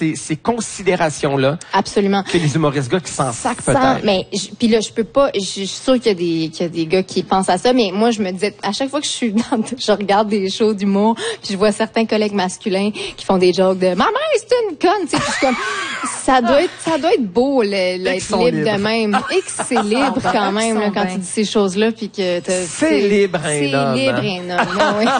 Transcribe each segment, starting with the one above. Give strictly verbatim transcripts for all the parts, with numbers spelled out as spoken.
ces, ces considérations-là. Absolument. Que les humoristes gars qui s'en sacent peut-être. Mais puis là, je peux pas. Je suis sûre qu'il y a des qu'il y a des gars qui pensent à ça, mais moi, je me disais à chaque fois que je suis dans, je regarde des shows d'humour, puis je vois certains collègues masculins qui font des jokes de ma mère c'est une conne, tu sais, puis je suis comme ça doit être ça doit être beau l'être libre de même, et que c'est libre quand même là, quand tu dis ces choses-là, puis que c'est libre un homme. C'est libre un homme. Oui.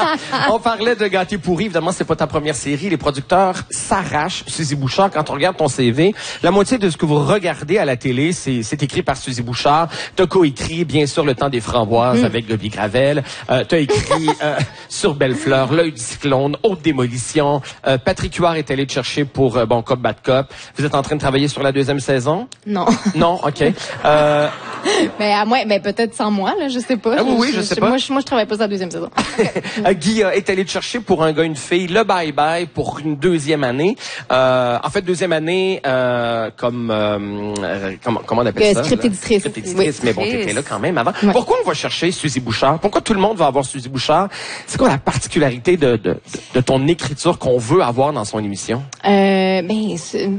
On parlait de Gâté pourri, évidemment, c'est pas ta première série. Les producteurs s'arrachent. Suzy Bouchard, quand on regarde ton C V, la moitié de ce que vous regardez à la télé, c'est, c'est écrit par Suzy Bouchard. T'as coécrit, bien sûr, Le temps des framboises mmh. avec Gaby Gravel. Euh, t'as écrit euh, Sur Belle-Fleur, L'œil du cyclone, Haute démolition. Euh, Patrick Huard est allé te chercher pour euh, Bon Cop, Bad Cop. Vous êtes en train de travailler sur la deuxième saison? Non. Non, OK. Euh, mais à moi, mais peut-être sans moi, là, je sais pas. Ah oui, oui, je, je sais je, pas. Moi, je, moi, je travaille pas sur la deuxième saison. euh, Guy euh, est allé te chercher pour Un gars, une fille, le bye-bye pour une deuxième année. Euh, en fait, deuxième année euh, comme euh, comment, comment on appelle euh, ça? Script éditrice. Script éditrice, oui. Mais bon, t'étais là quand même avant. Ouais. Pourquoi on va chercher Suzy Bouchard? Pourquoi tout le monde va avoir Suzy Bouchard? C'est quoi la particularité de, de, de ton écriture qu'on veut avoir dans son émission? Euh, ben,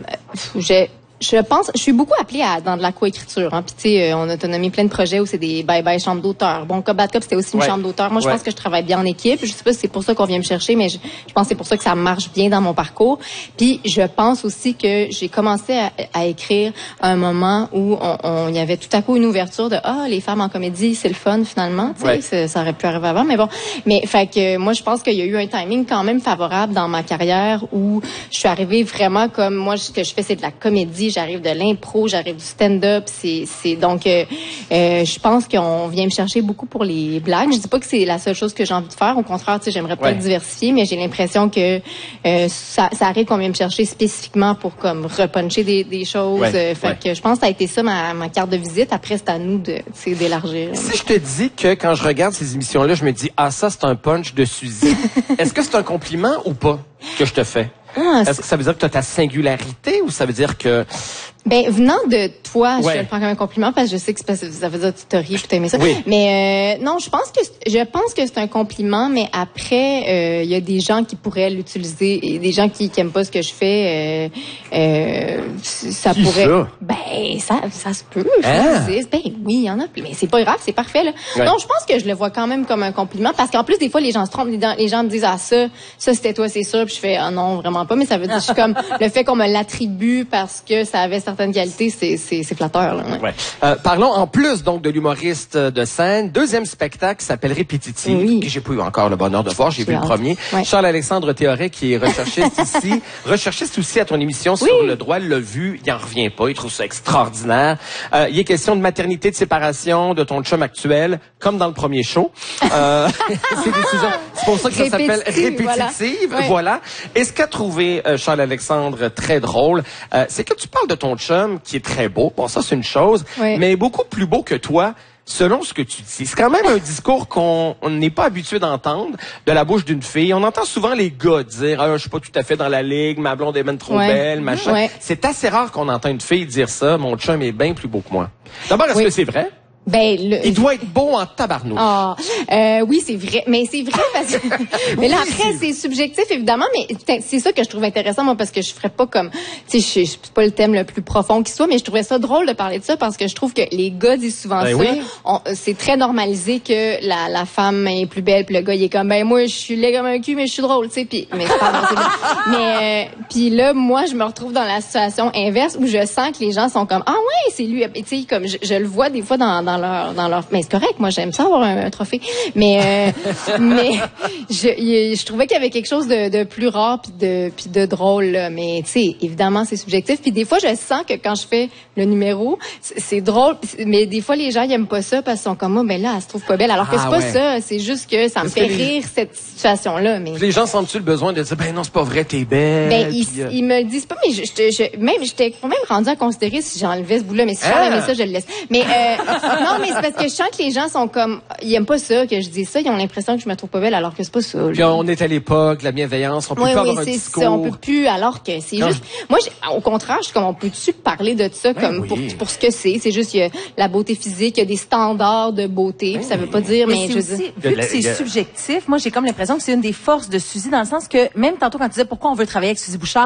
j'ai... Je pense, je suis beaucoup appelée à dans de la coécriture. Hein. Puis tu sais, on a nommé plein de projets où c'est des bye bye chambres d'auteur. Bon, Cop Bad Cop c'était aussi une ouais. chambre d'auteur. Moi, je ouais. pense que je travaille bien en équipe. Je sais pas si c'est pour ça qu'on vient me chercher, mais je, je pense que c'est pour ça que ça marche bien dans mon parcours. Puis je pense aussi que j'ai commencé à, à écrire à un moment où on, on y avait tout à coup une ouverture de ah les femmes en comédie c'est le fun finalement. Tu sais, ouais. ça, ça aurait pu arriver avant, mais bon. Mais fait que moi je pense qu'il y a eu un timing quand même favorable dans ma carrière où je suis arrivée vraiment comme moi ce que je fais c'est de la comédie. J'arrive de l'impro, j'arrive du stand-up, c'est c'est donc euh, euh, je pense qu'on vient me chercher beaucoup pour les blagues. Je dis pas que c'est la seule chose que j'ai envie de faire, au contraire, tu sais, j'aimerais peut-être ouais. diversifier, mais j'ai l'impression que euh, ça, ça arrive qu'on vient me chercher spécifiquement pour comme repuncher des, des choses. Ouais. Euh, fait ouais. que je pense que ça a été ça ma, ma carte de visite. Après c'est à nous de c'est d'élargir. Si je te dis que quand je regarde ces émissions-là, je me dis ah ça c'est un punch de Suzy. Est-ce que c'est un compliment ou pas que je te ffais? Ah, est-ce que ça veut dire que tu as ta singularité ou ça veut dire que... Ben, venant de toi, ouais. je te le prends comme un compliment parce que je sais que c'est parce que ça veut dire que tu te ris, tu t'aimes ça. Oui. Mais euh, non, je pense que je pense que c'est un compliment, mais après, il euh, y a des gens qui pourraient l'utiliser et des gens qui, qui aiment pas ce que je fais. Euh, euh, ça qui pourrait. Ça? Ben, ça, ça se peut. Ah. Ben oui, il y en a. Mais c'est pas grave, c'est parfait là. Ouais. Non, je pense que je le vois quand même comme un compliment parce qu'en plus des fois les gens se trompent, les gens me disent ah ça, ça c'était toi, c'est ça, puis je fais ah non vraiment pas, mais ça veut dire je suis comme le fait qu'on me l'attribue parce que ça avait certaines qualités, c'est, c'est, c'est flatteur. Là, ouais. Ouais. Euh, parlons en plus donc de l'humoriste de scène. Deuxième spectacle qui s'appelle Répétitive, oui. que j'ai pas eu encore le bonheur de voir. J'ai vu le premier. Ouais. Charles-Alexandre Théoret qui est recherchiste ici. Recherchiste aussi à ton émission sur oui. le droit, l'a vu. Il en revient pas. Il trouve ça extraordinaire. Euh, il est question de maternité, de séparation, de ton chum actuel, comme dans le premier show. Euh, c'est, des sujets, c'est pour ça que ça s'appelle Répétitive. Voilà. voilà. Et ce qu'a trouvé euh, Charles-Alexandre très drôle, euh, c'est que tu parles de ton chum qui est très beau. Bon, ça, c'est une chose. Oui. Mais beaucoup plus beau que toi, selon ce que tu dis. C'est quand même un discours qu'on n'est pas habitué d'entendre de la bouche d'une fille. On entend souvent les gars dire ah, « je suis pas tout à fait dans la ligue, ma blonde est même trop ouais. belle, machin. Ouais. » C'est assez rare qu'on entend une fille dire ça. Mon chum est bien plus beau que moi. D'abord, est-ce oui. que c'est vrai? Ben, le... Il doit être beau en tabarnouche. Ah, euh, oui, c'est vrai. Mais c'est vrai parce que... mais là, après, c'est subjectif, évidemment, mais c'est ça que je trouve intéressant, moi, parce que je ferais pas comme... Tu sais, je c'est pas le thème le plus profond qui soit, mais je trouvais ça drôle de parler de ça parce que je trouve que les gars disent souvent ben ça. Oui. On, c'est très normalisé que la, la femme est plus belle, puis le gars, il est comme, ben moi, je suis laid comme un cul, mais je suis drôle, tu sais, puis... Mais c'est pas bon, Mais, euh, puis là, moi, je me retrouve dans la situation inverse où je sens que les gens sont comme, ah ouais, c'est lui. Tu sais, comme, je, je le vois des fois dans, dans leur, dans leur, mais c'est correct, moi j'aime ça avoir un, un trophée, mais euh, mais je, je trouvais qu'il y avait quelque chose de, de plus rare puis de puis de drôle là. Mais tu sais, évidemment c'est subjectif. Puis des fois je sens que quand je fais le numéro, c'est, c'est drôle, mais des fois les gens ils aiment pas ça parce qu'ils sont comme moi, mais là elle se trouve pas belle. Alors que ah, c'est pas ouais. ça, c'est juste que ça me fait les... rire cette situation là. Mais les gens sentent-tu le besoin de dire ben non c'est pas vrai, t'es belle. Ben ils, puis, euh... ils me le disent pas, mais je, je, je même j'étais quand même rendue à considérer si j'enlevais ce bout là, mais si ah. j'enlevais ça je le laisse. Mais euh, non mais c'est parce que je sens que les gens sont comme, ils aiment pas ça, que je dis ça, ils ont l'impression que je me trouve pas belle alors que c'est pas ça. Puis on est à l'époque, la bienveillance, on peut oui, plus oui, avoir un discours. Ça, on peut plus, alors que c'est non. juste, moi, au contraire, je suis comme, on peut-tu parler de ça ben comme oui. pour, pour ce que c'est, c'est juste, il y a la beauté physique, il y a des standards de beauté, ben puis ça veut pas dire, mais, mais je veux dire. Vu que c'est subjectif, moi, j'ai comme l'impression que c'est une des forces de Suzy dans le sens que, même tantôt quand tu disais pourquoi on veut travailler avec Suzy Bouchard,